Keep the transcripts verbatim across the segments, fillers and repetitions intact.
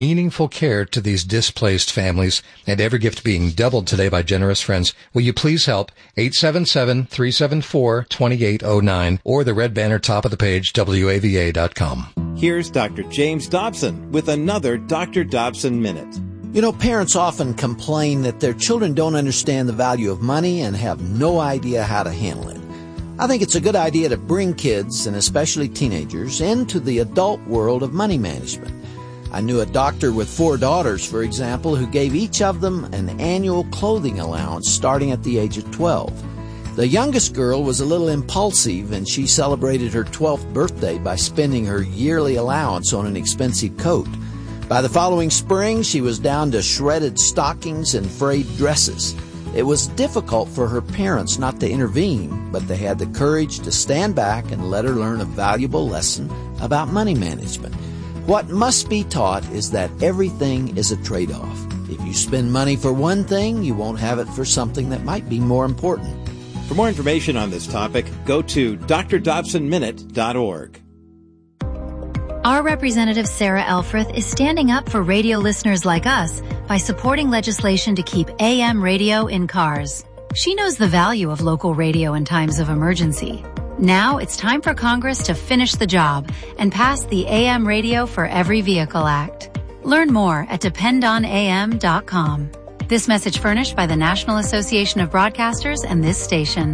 meaningful care to these displaced families, and every gift being doubled today by generous friends. Will you please help? eight seven seven, three seven four, two eight zero nine or the red banner top of the page, W A V A dot com. Here's Doctor James Dobson with another Doctor Dobson Minute. You know, parents often complain that their children don't understand the value of money and have no idea how to handle it. I think it's a good idea to bring kids, and especially teenagers, into the adult world of money management. I knew a doctor with four daughters, for example, who gave each of them an annual clothing allowance starting at the age of twelve. The youngest girl was a little impulsive, and she celebrated her twelfth birthday by spending her yearly allowance on an expensive coat. By the following spring, she was down to shredded stockings and frayed dresses. It was difficult for her parents not to intervene, but they had the courage to stand back and let her learn a valuable lesson about money management. What must be taught is that everything is a trade-off. If you spend money for one thing, you won't have it for something that might be more important. For more information on this topic, go to d r dobson minute dot org. Our representative Sarah Elfreth is standing up for radio listeners like us by supporting legislation to keep A M radio in cars. She knows the value of local radio in times of emergency. Now it's time for Congress to finish the job and pass the A M Radio for Every Vehicle Act. Learn more at depend on A M dot com. This message furnished by the National Association of Broadcasters and this station.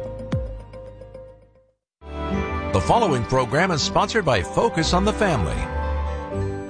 The following program is sponsored by Focus on the Family.